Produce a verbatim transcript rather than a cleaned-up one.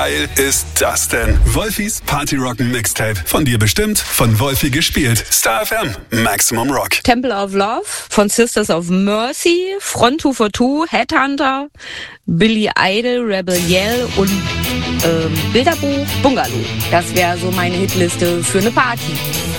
geil ist das denn? Wolfis Partyrocken Mixtape. Von dir bestimmt, von Wolfi gespielt. Star F M, Maximum Rock. Temple of Love von Sisters of Mercy, Front two forty-two, Headhunter, Billy Idol, Rebel Yell und ähm, Bilderbuch, Bungalow. Das wäre so meine Hitliste für eine Party.